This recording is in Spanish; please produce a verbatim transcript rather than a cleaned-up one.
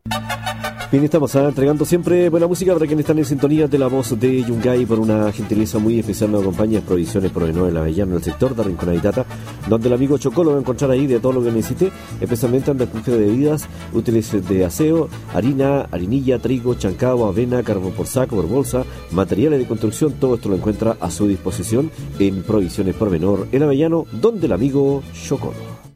Bien, estamos ah, entregando siempre buena música para quienes están en sintonía de la voz de Yungay. Por una gentileza muy especial nos acompaña Provisiones Provenor de la Avellano, en el sector de Rincón y Tata, donde el amigo Chocó lo va a encontrar ahí de todo lo que necesite, especialmente en refugio de bebidas, útiles de aseo, harina, harinilla, trigo, chancao, avena, carbón por saco, por bolsa, materiales de construcción. Todo esto lo encuentra a su disposición en Provisiones Provenor, el Avellano, donde el amigo Chocó.